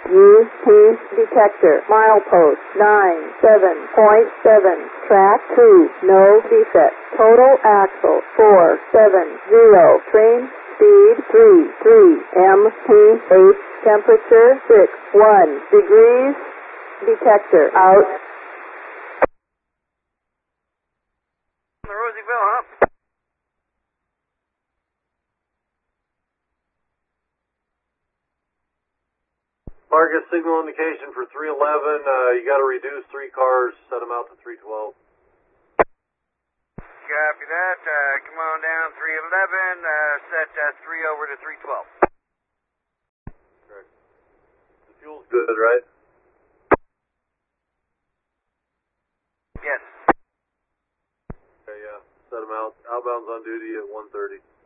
UP detector, milepost 97.7, track 2, no defect. Total axle 470, train speed 33, MPH, temperature 61 degrees, detector out. The Roseville, huh? Marcus, signal indication for 311. You got to reduce 3 cars, set them out to 312. Copy that. Come on down 311, set 3 over to 312. Correct. The fuel's good, right? Yes. Okay, yeah. Set them out. Outbound's on duty at 1:30.